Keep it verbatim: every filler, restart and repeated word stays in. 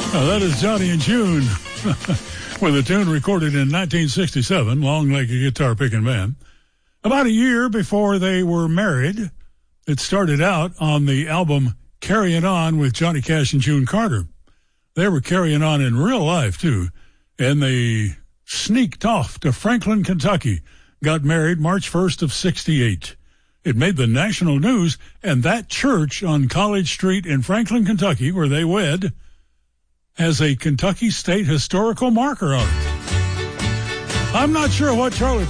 Now, that is Johnny and June with a tune recorded in nineteen sixty-seven, Long Like a Guitar Picking Band. About a year before they were married, it started out on the album Carrying On with Johnny Cash and June Carter. They were carrying on in real life, too, and they sneaked off to Franklin, Kentucky, got married March first of sixty-eight. It made the national news, and that church on College Street in Franklin, Kentucky, where they wed, has a Kentucky State historical marker on it. I'm not sure what Charlie